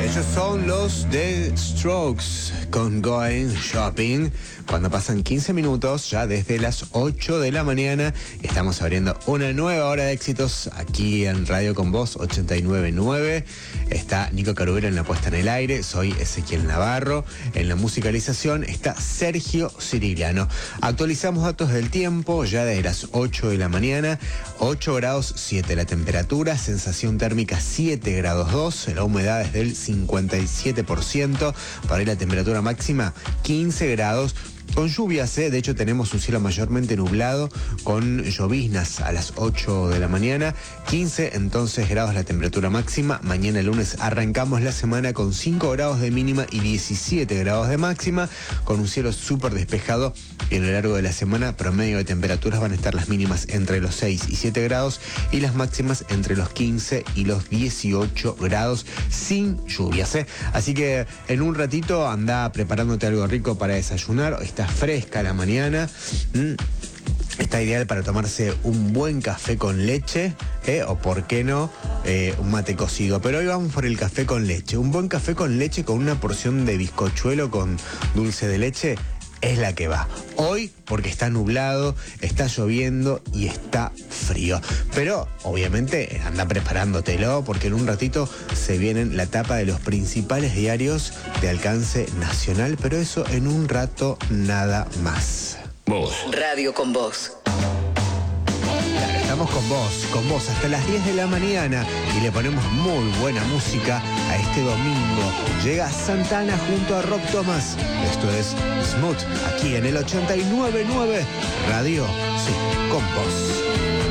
Ellos son los The Strokes con Going Shopping. Cuando pasan 15 minutos, ya desde las 8 de la mañana, estamos abriendo una nueva hora de éxitos aquí en Radio Con Vos 89.9. Está Nico Carubero en la puesta en el aire, soy Ezequiel Navarro. En la musicalización está Sergio Ciriliano. Actualizamos datos del tiempo ya desde las 8 de la mañana. 8 grados 7 la temperatura, sensación térmica 7 grados 2, la humedad es del 57%, para hoy la temperatura máxima 15 grados. Con lluvias, de hecho tenemos un cielo mayormente nublado con lloviznas a las 8 de la mañana, 15 entonces grados la temperatura máxima. Mañana lunes arrancamos la semana con 5 grados de mínima y 17 grados de máxima, con un cielo súper despejado. En lo largo de la semana, promedio de temperaturas van a estar las mínimas entre los 6 y 7 grados y las máximas entre los 15 y los 18 grados sin lluvias. Así que en un ratito anda preparándote algo rico para desayunar. Está fresca la mañana. Está ideal para tomarse un buen café con leche, o por qué no, un mate cocido. Pero hoy vamos por el café con leche. Un buen café con leche con una porción de bizcochuelo con dulce de leche es la que va. Hoy porque está nublado, está lloviendo y está frío. Pero obviamente anda preparándotelo porque en un ratito se vienen la tapa de los principales diarios de alcance nacional, pero eso en un rato nada más. Vos. Radio Con Vos. Estamos con vos hasta las 10 de la mañana y le ponemos muy buena música a este domingo. Llega Santana junto a Rock Thomas. Esto es Smooth, aquí en el 89.9 Radio, sí, con vos.